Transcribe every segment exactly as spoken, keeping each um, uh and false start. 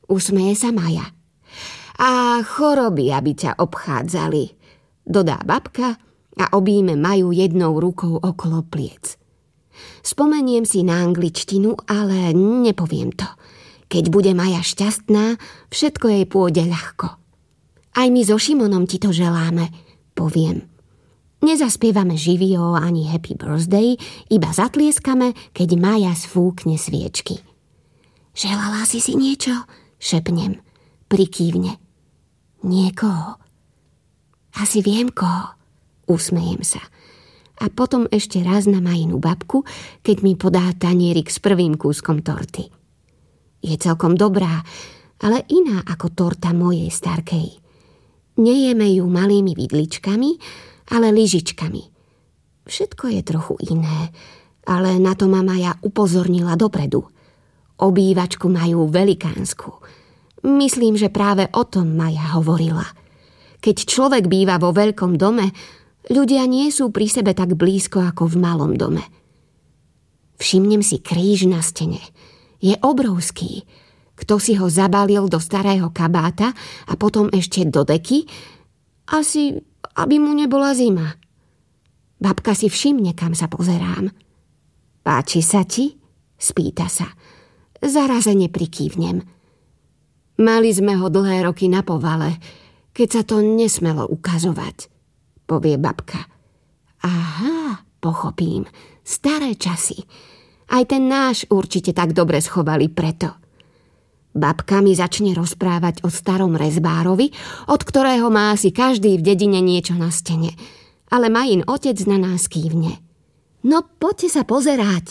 usmeje sa Maja. A choroby, aby ťa obchádzali, dodá babka a objíme Maju jednou rukou okolo pliec. Spomeniem si na angličtinu, ale nepoviem to. Keď bude Maja šťastná, všetko jej pôjde ľahko. Aj my so Šimonom ti to želáme, poviem. Nezaspievame živio ani happy birthday, iba zatlieskame, keď Maja sfúkne sviečky. Želala si si niečo? Šepnem. Prikývne. Niekoho. Asi viem koho. Usmejem sa. A potom ešte raz na Majinu babku, keď mi podá tanierik s prvým kúskom torty. Je celkom dobrá, ale iná ako torta mojej starkej. Nejeme ju malými vidličkami, ale lyžičkami. Všetko je trochu iné, ale na to ma Maja upozornila dopredu. Obývačku majú velikánsku. Myslím, že práve o tom Maja hovorila. Keď človek býva vo veľkom dome, ľudia nie sú pri sebe tak blízko ako v malom dome. Všimnem si kríž na stene. Je obrovský. Kto si ho zabalil do starého kabáta a potom ešte do deky? Asi, aby mu nebola zima. Babka si všimne, kam sa pozerám. Páči sa ti? Spýta sa. Zarazene prikývnem. Mali sme ho dlhé roky na povale, keď sa to nesmelo ukazovať, povie babka. Aha, pochopím. Staré časy. Aj ten náš určite tak dobre schovali preto. Babka mi začne rozprávať o starom rezbárovi, od ktorého má asi každý v dedine niečo na stene. Ale Majin otec na nás kývne. No poďte sa pozerať.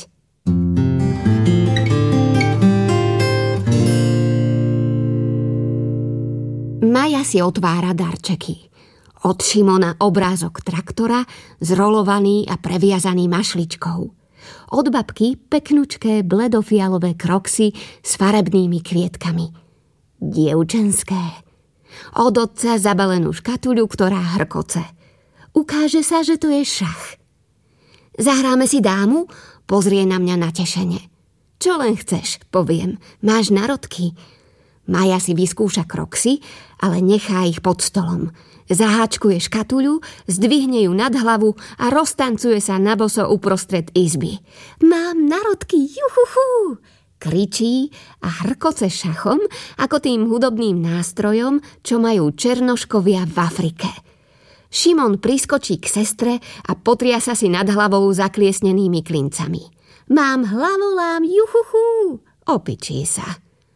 Maja si otvára darčeky. Od Šimona obrázok traktora, zrolovaný a previazaný mašličkou. Od babky peknučké bledofialové kroksy s farebnými kvietkami. Dievčenské. Od otca zabalenú škatuľu, ktorá hrkoce. Ukáže sa, že to je šach. Zahráme si dámu? Pozrie na mňa natešene. Čo len chceš, poviem. Máš narodky? Maja si vyskúša kroksy, ale nechá ich pod stolom. Zaháčkuje škatuľu, zdvihne ju nad hlavu a roztancuje sa naboso uprostred izby. Mám narodky, juhuhu! Kričí a hrkoce šachom ako tým hudobným nástrojom, čo majú černoškovia v Afrike. Šimon priskočí k sestre a potriasa si nad hlavou zakliesnenými klincami. Mám hlavolám, juhuhu! Opičí sa.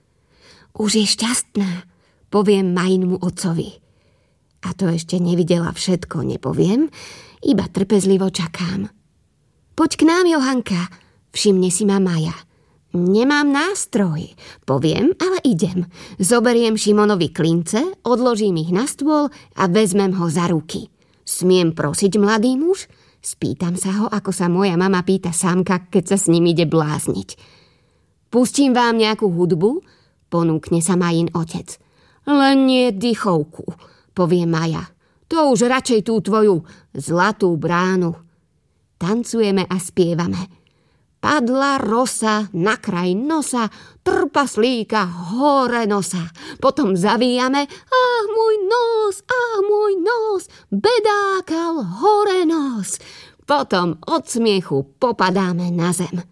Už je šťastná, poviem Majinmu otcovi. A to ešte nevidela všetko, nepoviem, iba trpezlivo čakám. Poď k nám, Johanka, všimne si ma Maja. Nemám nástroj, poviem, ale idem. Zoberiem Šimonovi klince, odložím ich na stôl a vezmem ho za ruky. Smiem prosiť, mladý muž? Spýtam sa ho, ako sa moja mama pýta sámka, keď sa s ním ide blázniť. Pustím vám nejakú hudbu? Ponúkne sa Majin otec. Len nie dychovku, povie Maja. To už radšej tú tvoju zlatú bránu. Tancujeme a spievame. Padla rosa na kraj nosa, trpaslíka hore nosa. Potom zavíjame. Ach, môj nos, ach, môj nos, bedákal hore nos. Potom od smiechu popadáme na zem.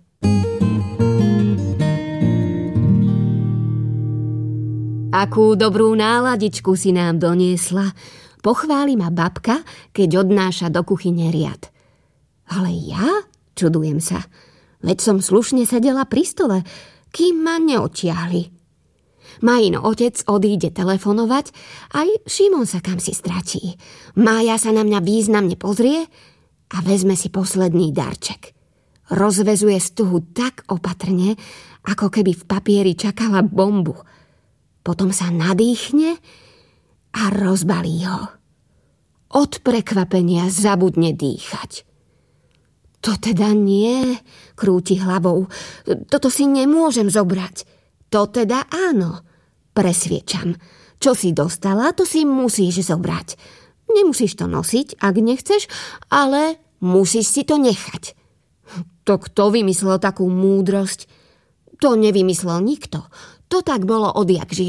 Akú dobrú náladičku si nám doniesla, pochváli ma babka, keď odnáša do kuchyne riad. Ale ja? Čudujem sa. Veď som slušne sedela pri stole, kým ma neodtiahli. Majin otec odíde telefonovať, aj Šimon sa kam si stratí. Mája sa na mňa významne pozrie a vezme si posledný darček. Rozvezuje stuhu tak opatrne, ako keby v papieri čakala bombu. Potom sa nadýchne a rozbalí ho. Od prekvapenia zabudne dýchať. To teda nie, krúti hlavou. Toto si nemôžem zobrať. To teda áno, presviečam. Čo si dostala, to si musíš zobrať. Nemusíš to nosiť, ak nechceš, ale musíš si to nechať. To kto vymyslel takú múdrosť? To nevymyslel nikto. To tak bolo odjak živa.